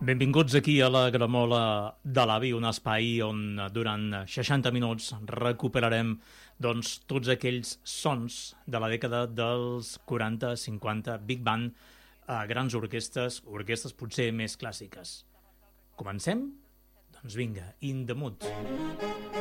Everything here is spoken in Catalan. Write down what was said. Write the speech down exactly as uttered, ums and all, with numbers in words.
Benvinguts aquí a la Gramola de l'Avi, un espai on durant seixanta minuts recuperarem doncs, tots aquells sons de la dècada dels quaranta cinquanta, Big Band, a grans orquestres, orquestres potser més clàssiques. Comencem? Doncs vinga, in the mood.